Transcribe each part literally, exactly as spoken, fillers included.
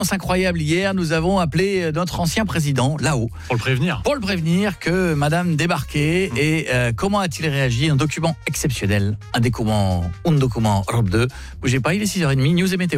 C'est incroyable, hier, nous avons appelé notre ancien président, là-haut. Pour le prévenir. Pour le prévenir que madame débarquait. Mmh. Et euh, comment a-t-il réagi? Un document exceptionnel. Un document, un document Europe deux. Bougez pas, il est six heures trente, news et météo.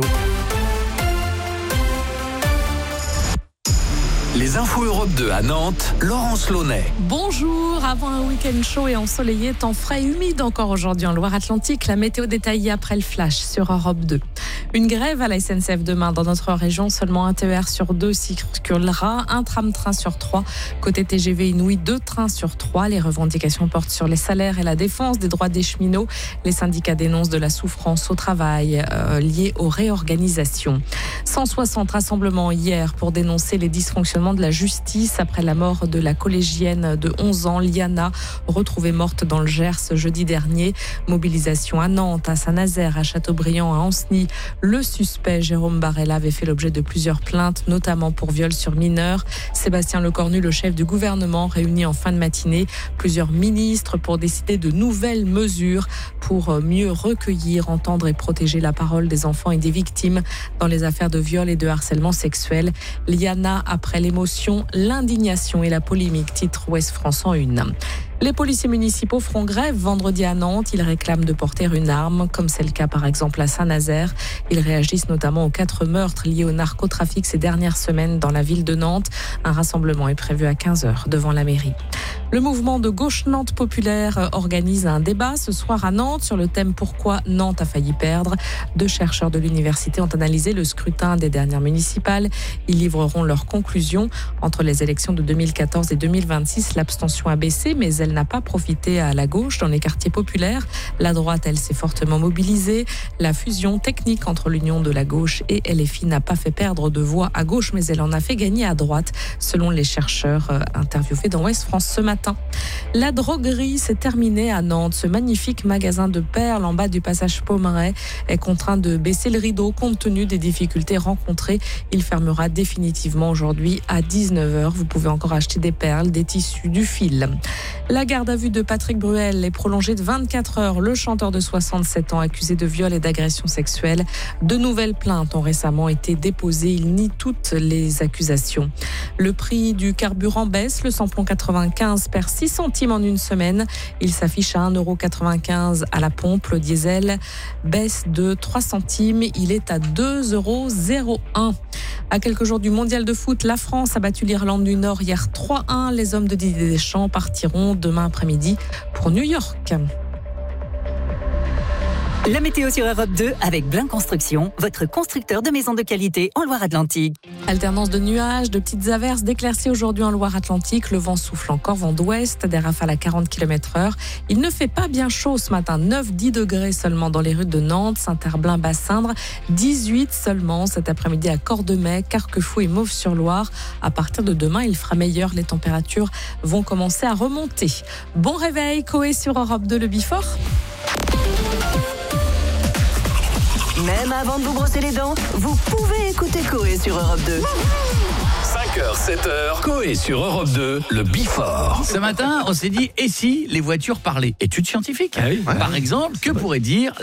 Les infos Europe deux à Nantes, Laurence Launay. Bonjour, avant un week-end chaud et ensoleillé, temps frais et humide encore aujourd'hui en Loire-Atlantique. La météo détaillée après le flash sur Europe deux. Une grève à la S N C F demain dans notre région. Seulement un T E R sur deux circulera, un tram-train sur trois. Côté T G V Inouï, deux trains sur trois. Les revendications portent sur les salaires et la défense des droits des cheminots. Les syndicats dénoncent de la souffrance au travail euh, liée aux réorganisations. cent soixante rassemblements hier pour dénoncer les dysfonctionnements de la justice après la mort de la collégienne de onze ans, Liana, retrouvée morte dans le Gers jeudi dernier. Mobilisation à Nantes, à Saint-Nazaire, à Châteaubriand, à Ancenis. Le suspect, Jérôme Barella, avait fait l'objet de plusieurs plaintes, notamment pour viol sur mineurs. Sébastien Lecornu, le chef du gouvernement, réunit en fin de matinée plusieurs ministres pour décider de nouvelles mesures pour mieux recueillir, entendre et protéger la parole des enfants et des victimes dans les affaires de viol et de harcèlement sexuel. Liana, après l'émotion, l'indignation et la polémique, titre Ouest France en une. Les policiers municipaux feront grève vendredi à Nantes. Ils réclament de porter une arme, comme c'est le cas par exemple à Saint-Nazaire. Ils réagissent notamment aux quatre meurtres liés au narcotrafic ces dernières semaines dans la ville de Nantes. Un rassemblement est prévu à quinze heures devant la mairie. Le mouvement de gauche Nantes Populaire organise un débat ce soir à Nantes sur le thème « Pourquoi Nantes a failli perdre ». Deux chercheurs de l'université ont analysé le scrutin des dernières municipales. Ils livreront leurs conclusions. Entre les élections de deux mille quatorze et deux mille vingt-six, l'abstention a baissé, mais elle n'a pas profité à la gauche dans les quartiers populaires. La droite, elle, s'est fortement mobilisée. La fusion technique entre l'union de la gauche et L F I n'a pas fait perdre de voix à gauche, mais elle en a fait gagner à droite, selon les chercheurs interviewés dans Ouest France ce matin. La droguerie s'est terminée à Nantes. Ce magnifique magasin de perles en bas du passage Pommeret est contraint de baisser le rideau compte tenu des difficultés rencontrées. Il fermera définitivement aujourd'hui à dix-neuf heures. Vous pouvez encore acheter des perles, des tissus, du fil. La garde à vue de Patrick Bruel est prolongée de vingt-quatre heures. Le chanteur de soixante-sept ans accusé de viol et d'agression sexuelle. De nouvelles plaintes ont récemment été déposées. Il nie toutes les accusations. Le prix du carburant baisse. Le samplon quatre-vingt-quinze perd six centimes en une semaine. Il s'affiche à un euro quatre-vingt-quinze à la pompe. Le diesel baisse de trois centimes. Il est à deux euros zéro un. À quelques jours du mondial de foot, la France a battu l'Irlande du Nord hier trois un. Les hommes de Didier Deschamps partiront demain après-midi pour New York. La météo sur Europe deux avec Blin Construction, votre constructeur de maisons de qualité en Loire-Atlantique. Alternance de nuages, de petites averses, d'éclaircies aujourd'hui en Loire-Atlantique. Le vent souffle encore, vent d'ouest, des rafales à quarante kilomètres heure. Il ne fait pas bien chaud ce matin, neuf à dix degrés seulement dans les rues de Nantes, Saint-Herblain, Bassindre, dix-huit seulement cet après-midi à Cordemais, Carquefou et Mauves-sur-Loire. À partir de demain, il fera meilleur, les températures vont commencer à remonter. Bon réveil, Coé sur Europe deux, le Bifort. Même avant de vous brosser les dents, vous pouvez écouter Coé sur Europe deux. cinq heures, sept heures, Coé sur Europe deux, le Bifort. Ce matin, on s'est dit, et si les voitures parlaient? Étude scientifique. Ah oui. Par exemple, que pourrait dire